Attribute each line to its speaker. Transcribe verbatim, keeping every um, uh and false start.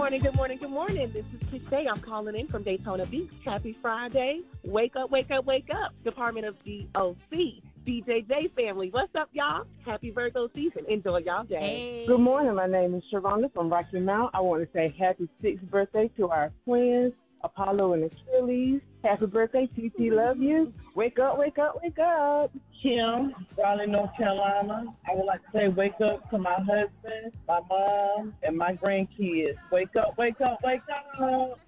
Speaker 1: morning, good morning, good morning. This is Kishay. I'm calling in from Daytona Beach. Happy Friday. Wake up, wake up, wake up. Department of D O C. D J J family. What's up, y'all? Happy Virgo season. Enjoy y'all day.
Speaker 2: Hey.
Speaker 3: Good morning. My name is Sharonda from Rocky Mount. I want to say happy sixth birthday to our twins, Apollo and Achilles. Happy birthday, T T. Love you. Wake up, wake up, wake up.
Speaker 4: Kim, Raleigh, North Carolina. I would like to say wake up to my husband, my mom, and my grandkids. Wake up, wake up, wake up.